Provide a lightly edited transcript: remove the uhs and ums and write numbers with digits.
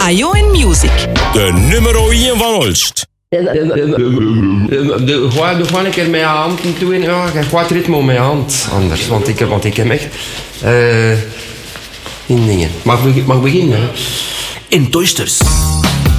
Ajo en Music. De nummer 1 van Olst. Gewoon een keer met je hand doen. Ja, je gaat het ritme met je hand anders. Want ik heb echt... in dingen. Mag beginnen, hè? In Toysters.